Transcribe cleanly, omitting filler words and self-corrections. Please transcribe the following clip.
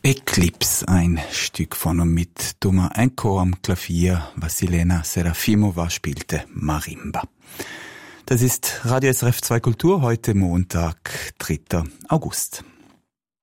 Eclipse, ein Stück von und mit Domaenko am Klavier, Wassilena Serafimova spielte Marimba. Das ist Radio SRF 2 Kultur, heute Montag, 3. August.